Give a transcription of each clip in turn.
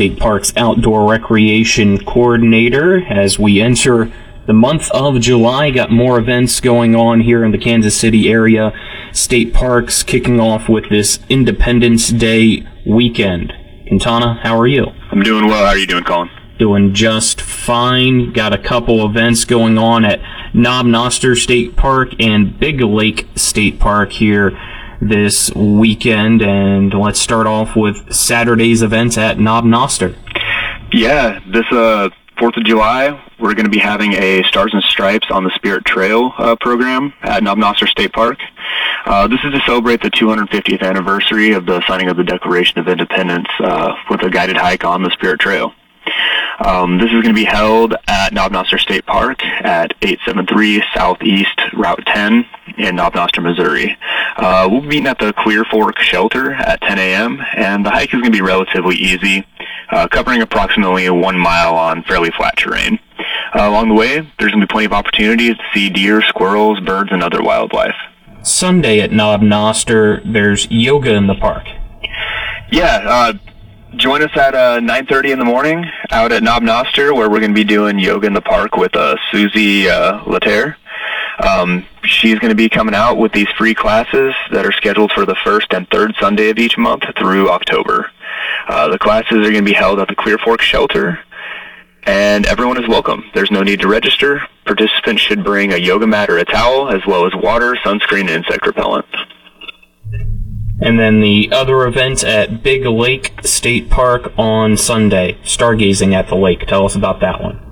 State Park's Outdoor Recreation Coordinator. As we enter the month of July, got more events going on here in the Kansas City area. State Parks kicking off with this Independence Day weekend. Quintana, how are you? I'm doing well. How are you doing, Colin? Doing just fine. Got a couple events going on at Knob Noster State Park and Big Lake State Park here this weekend. And let's start off with Saturday's events at Knob Noster. Yeah, this 4th of July, we're going to be having a Stars and Stripes on the Spirit Trail program at Knob Noster State Park. This is to celebrate the 250th anniversary of the signing of the Declaration of Independence with a guided hike on the Spirit Trail. This is going to be held at Knob Noster State Park at 873 Southeast Route 10 in Knob Noster, Missouri. We'll be meeting at the Clear Fork Shelter at 10 a.m., and the hike is going to be relatively easy, covering approximately 1 mile on fairly flat terrain. Along the way, there's going to be plenty of opportunities to see deer, squirrels, birds, and other wildlife. Sunday at Knob Noster, there's yoga in the park. Yeah, join us at 9:30 in the morning out at Knob Noster, where we're going to be doing yoga in the park with Susie Laterre. She's going to be coming out with these free classes that are scheduled for the first and third Sunday of each month through October. The classes are going to be held at the Clear Fork Shelter, and everyone is welcome. There's no need to register. Participants should bring a yoga mat or a towel, as well as water, sunscreen, and insect repellent. And then the other event at Big Lake State Park on Sunday, stargazing at the lake. Tell us about that one.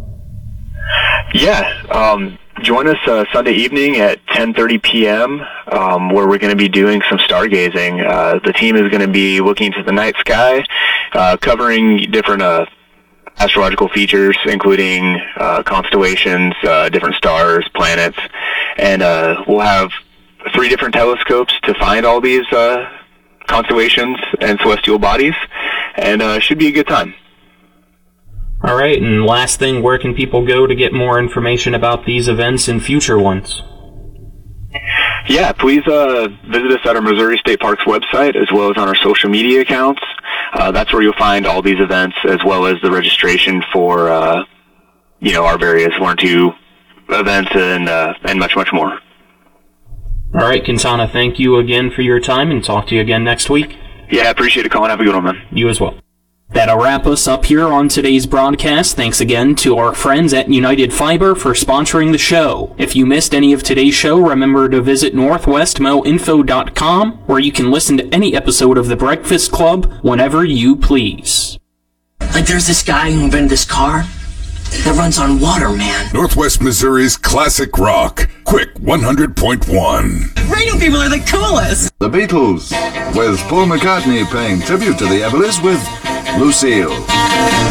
Yeah, join us Sunday evening at 10:30 p.m., where we're going to be doing some stargazing. The team is going to be looking to the night sky, covering different astrological features, including constellations, different stars, planets, and we'll have 3 different telescopes to find all these constellations and celestial bodies, and should be a good time. All right, and last thing, where can people go to get more information about these events and future ones? Yeah, please visit us at our Missouri State Parks website, as well as on our social media accounts. That's where you'll find all these events, as well as the registration for our various Learn To events and much, much more. All right, Quintana, thank you again for your time, and talk to you again next week. Yeah, I appreciate it, Colin. Have a good one, man. You as well. That'll wrap us up here on today's broadcast. Thanks again to our friends at United Fiber for sponsoring the show. If you missed any of today's show, remember to visit northwestmoinfo.com, where you can listen to any episode of The Breakfast Club whenever you please. Like there's this guy who invented this car that runs on water, man. Northwest Missouri's classic rock, Quick 100.1. Radio people are the coolest. The Beatles, with Paul McCartney paying tribute to the Everlys with Lucille.